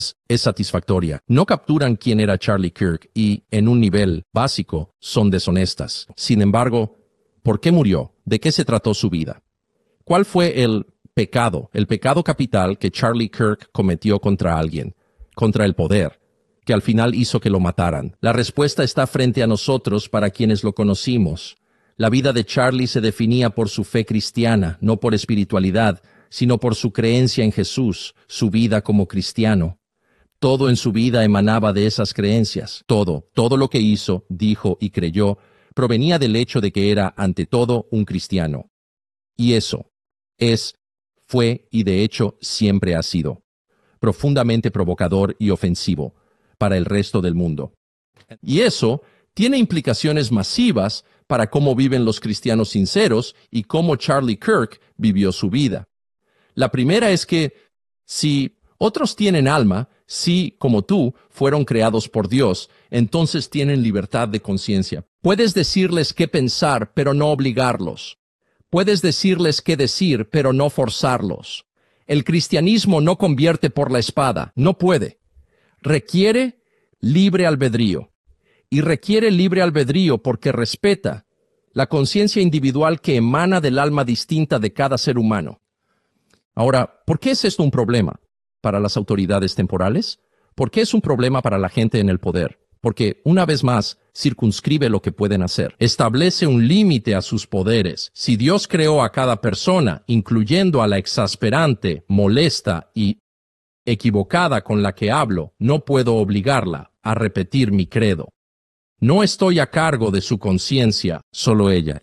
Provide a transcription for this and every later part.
es satisfactoria. No capturan quién era Charlie Kirk y, en un nivel básico, son deshonestas. Sin embargo, ¿por qué murió? ¿De qué se trató su vida? ¿Cuál fue el pecado capital que Charlie Kirk cometió contra alguien, contra el poder, que al final hizo que lo mataran? La respuesta está frente a nosotros para quienes lo conocimos. La vida de Charlie se definía por su fe cristiana, no por espiritualidad, sino por su creencia en Jesús, su vida como cristiano. Todo en su vida emanaba de esas creencias. Todo lo que hizo, dijo y creyó, provenía del hecho de que era, ante todo, un cristiano. Y eso fue y de hecho siempre ha sido profundamente provocador y ofensivo para el resto del mundo. Y eso tiene implicaciones masivas para cómo viven los cristianos sinceros y cómo Charlie Kirk vivió su vida. La primera es que, si otros tienen alma, si, como tú, fueron creados por Dios, entonces tienen libertad de conciencia. Puedes decirles qué pensar, pero no obligarlos. Puedes decirles qué decir, pero no forzarlos. El cristianismo no convierte por la espada, no puede. Requiere libre albedrío. Y requiere libre albedrío porque respeta la conciencia individual que emana del alma distinta de cada ser humano. Ahora, ¿por qué es esto un problema para las autoridades temporales? ¿Por qué es un problema para la gente en el poder? Porque, una vez más, circunscribe lo que pueden hacer. Establece un límite a sus poderes. Si Dios creó a cada persona, incluyendo a la exasperante, molesta y equivocada con la que hablo, no puedo obligarla a repetir mi credo. No estoy a cargo de su conciencia, solo ella.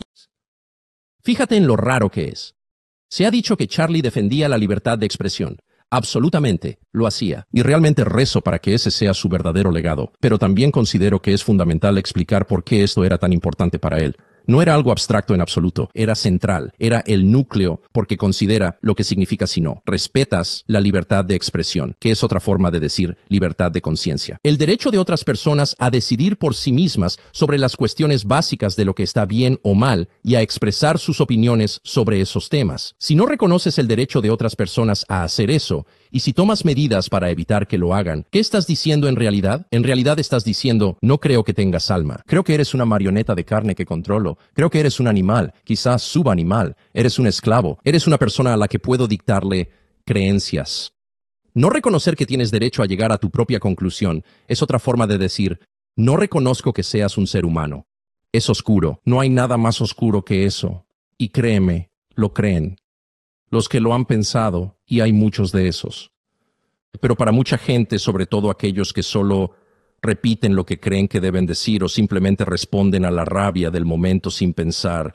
Fíjate en lo raro que es. Se ha dicho que Charlie defendía la libertad de expresión. Absolutamente, lo hacía. Y realmente rezo para que ese sea su verdadero legado. Pero también considero que es fundamental explicar por qué esto era tan importante para él. No era algo abstracto en absoluto, era central, era el núcleo, porque considera lo que significa si no. Respetas la libertad de expresión, que es otra forma de decir libertad de conciencia. El derecho de otras personas a decidir por sí mismas sobre las cuestiones básicas de lo que está bien o mal y a expresar sus opiniones sobre esos temas. Si no reconoces el derecho de otras personas a hacer eso, y si tomas medidas para evitar que lo hagan, ¿qué estás diciendo en realidad? En realidad estás diciendo, no creo que tengas alma. Creo que eres una marioneta de carne que controlo. Creo que eres un animal, quizás subanimal. Eres un esclavo. Eres una persona a la que puedo dictarle creencias. No reconocer que tienes derecho a llegar a tu propia conclusión es otra forma de decir, no reconozco que seas un ser humano. Es oscuro. No hay nada más oscuro que eso. Y créeme, lo creen. Los que lo han pensado, y hay muchos de esos. Pero para mucha gente, sobre todo aquellos que solo repiten lo que creen que deben decir o simplemente responden a la rabia del momento sin pensar,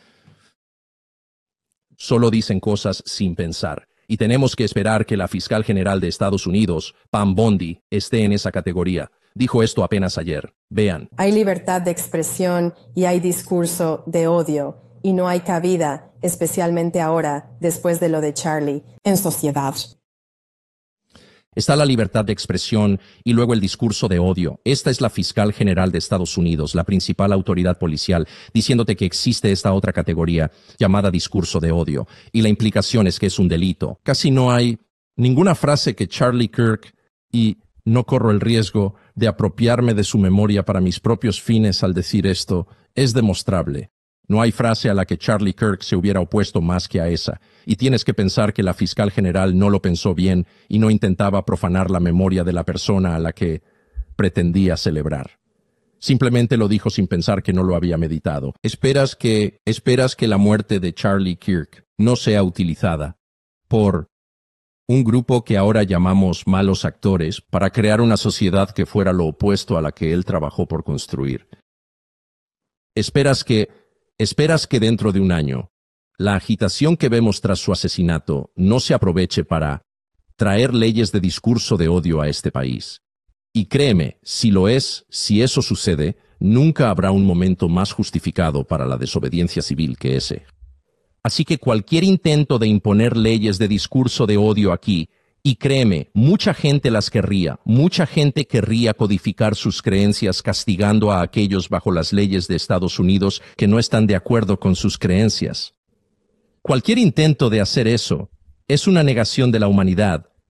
solo dicen cosas sin pensar. Y tenemos que esperar que la fiscal general de Estados Unidos, Pam Bondi, esté en esa categoría. Dijo esto apenas ayer. Vean. Hay libertad de expresión y hay discurso de odio. Y no hay cabida, especialmente ahora, después de lo de Charlie, en sociedad. Está la libertad de expresión y luego el discurso de odio. Esta es la fiscal general de Estados Unidos, la principal autoridad policial, diciéndote que existe esta otra categoría llamada discurso de odio. Y la implicación es que es un delito. Casi no hay ninguna frase que Charlie Kirk, y no corro el riesgo de apropiarme de su memoria para mis propios fines al decir esto, es demostrable. No hay frase a la que Charlie Kirk se hubiera opuesto más que a esa, y tienes que pensar que la fiscal general no lo pensó bien y no intentaba profanar la memoria de la persona a la que pretendía celebrar. Simplemente lo dijo sin pensar que no lo había meditado. Esperas que la muerte de Charlie Kirk no sea utilizada por un grupo que ahora llamamos malos actores para crear una sociedad que fuera lo opuesto a la que él trabajó por construir. Esperas que dentro de un año, la agitación que vemos tras su asesinato no se aproveche para traer leyes de discurso de odio a este país. Y créeme, si eso sucede, nunca habrá un momento más justificado para la desobediencia civil que ese. Así que cualquier intento de imponer leyes de discurso de odio aquí, y créeme, mucha gente querría codificar sus creencias castigando a aquellos bajo las leyes de Estados Unidos que no están de acuerdo con sus creencias. Cualquier intento de hacer eso es una negación de la humanidad,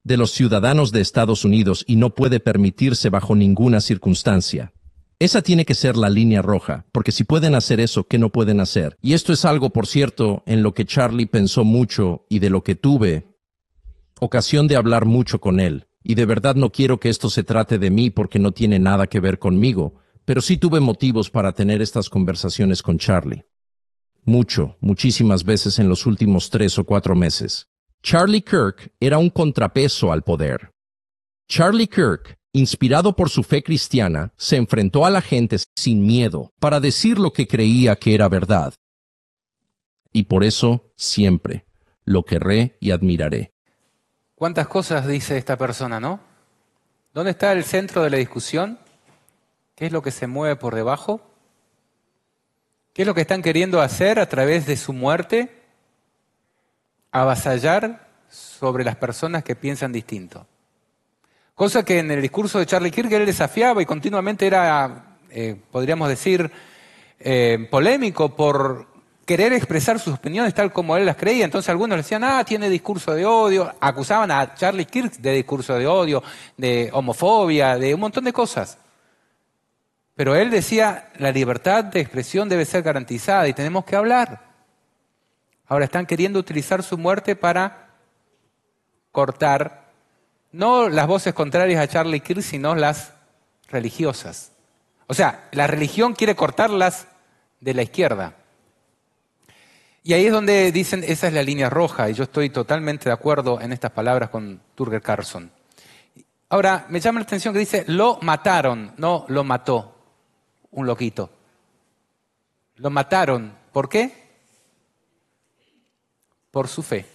de los ciudadanos de Estados Unidos y no puede permitirse bajo ninguna circunstancia. Esa tiene que ser la línea roja, porque si pueden hacer eso, ¿qué no pueden hacer? Y esto es algo, por cierto, en lo que Charlie pensó mucho y de lo que tuve ocasión de hablar mucho con él. Y de verdad no quiero que esto se trate de mí porque no tiene nada que ver conmigo, pero sí tuve motivos para tener estas conversaciones con Charlie. Muchísimas veces en los últimos 3 o 4 meses. Charlie Kirk era un contrapeso al poder. Charlie Kirk, inspirado por su fe cristiana, se enfrentó a la gente sin miedo para decir lo que creía que era verdad. Y por eso, siempre, lo querré y admiraré. ¿Cuántas cosas dice esta persona, no? ¿Dónde está el centro de la discusión? ¿Qué es lo que se mueve por debajo? ¿Qué es lo que están queriendo hacer a través de su muerte? Avasallar sobre las personas que piensan distinto. Cosa que en el discurso de Charlie Kirk él desafiaba y continuamente era, podríamos decir, polémico por querer expresar sus opiniones tal como él las creía. Entonces algunos le decían, tiene discurso de odio, acusaban a Charlie Kirk de discurso de odio, de homofobia, de un montón de cosas. Pero él decía, la libertad de expresión debe ser garantizada y tenemos que hablar. Ahora están queriendo utilizar su muerte para cortar, no las voces contrarias a Charlie Kirk, sino las religiosas. O sea, la religión quiere cortarlas de la izquierda. Y ahí es donde dicen, esa es la línea roja, y yo estoy totalmente de acuerdo en estas palabras con Tucker Carlson. Ahora, me llama la atención que dice, lo mataron, no lo mató un loquito. Lo mataron. ¿Por qué? Por su fe.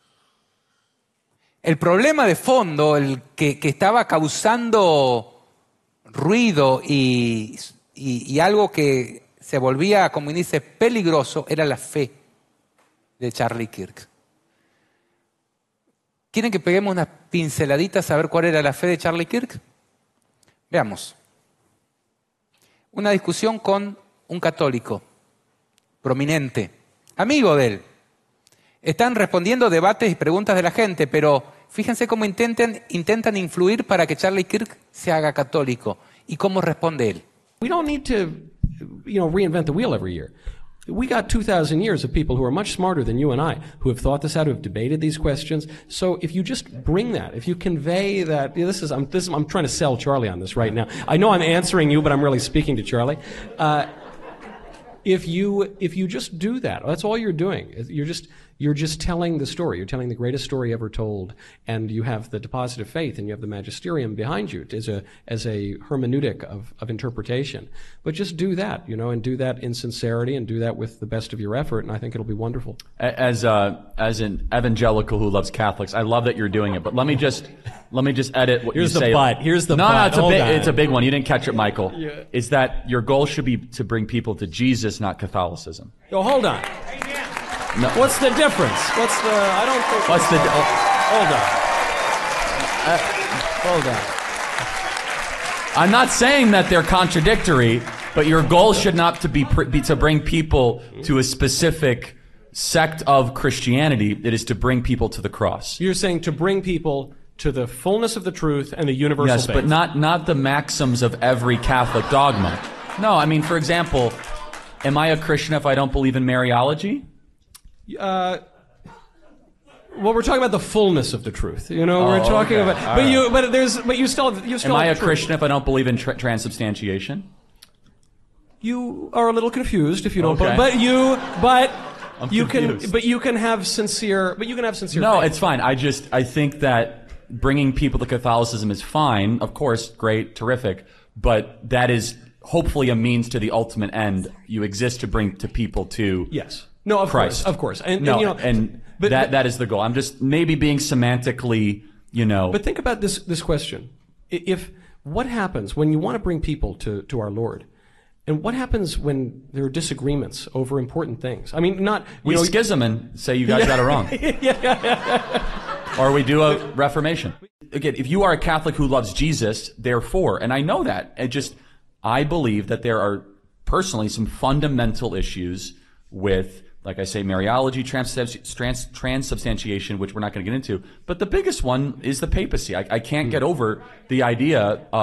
El problema de fondo, el que estaba causando ruido y algo que se volvía, como dice, peligroso, era la fe de Charlie Kirk. ¿Quieren que peguemos unas pinceladitas a ver cuál era la fe de Charlie Kirk? Veamos. Una discusión con un católico prominente, amigo de él. Están respondiendo debates y preguntas de la gente, pero fíjense cómo intentan influir para que Charlie Kirk se haga católico. ¿Y cómo responde él? We don't need to, reinvent the wheel every year. We got 2,000 years of people who are much smarter than you and I, who have thought this out, who have debated these questions. So if you just bring that, if you convey that, I'm trying to sell Charlie on this right now. I know I'm answering you, but I'm really speaking to Charlie. If you just do that, that's all you're doing. You're just telling the story. You're telling the greatest story ever told, and you have the deposit of faith, and you have the magisterium behind you as a hermeneutic of interpretation. But just do that, and do that in sincerity, and do that with the best of your effort, and I think it'll be wonderful. As an evangelical who loves Catholics, I love that you're doing it. But let me just edit what you say. Here's the but. but. No, it's a big one. You didn't catch it, Michael. Yeah. Is that your goal should be to bring people to Jesus, not Catholicism? Oh, hold on. No. What's the difference? Hold on. I'm not saying that they're contradictory, but your goal should not to be to bring people to a specific sect of Christianity. It is to bring people to the cross. You're saying to bring people to the fullness of the truth and the universal faith. Yes, but not the maxims of every Catholic dogma. No, I mean, for example, am I a Christian if I don't believe in Mariology? Well, we're talking about the fullness of the truth. We're talking about. But you still. Am I a Christian if I don't believe in transubstantiation? You are a little confused if you don't. Okay. But you confused. can have sincere. But you can have sincere. No, faith. it's fine. I think that bringing people to Catholicism is fine. Of course, great, terrific. But that is hopefully a means to the ultimate end. You exist to bring to people to. Yes. No, of Christ. course. And that is the goal. I'm just maybe being semantically, But think about this question. What happens when you want to bring people to our Lord? And what happens when there are disagreements over important things? I mean, we schism and say you guys got it wrong. Or we do a reformation. Again, if you are a Catholic who loves Jesus, therefore, and I know that, I believe that there are personally some fundamental issues with like I say, Mariology, transubstantiation, which we're not going to get into. But the biggest one is the papacy. I can't get over the idea